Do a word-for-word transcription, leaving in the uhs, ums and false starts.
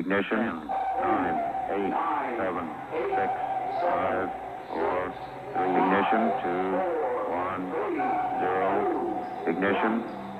Ignition. Nine, eight, seven, six, five, four, three. Ignition. Two, one, zero. Ignition.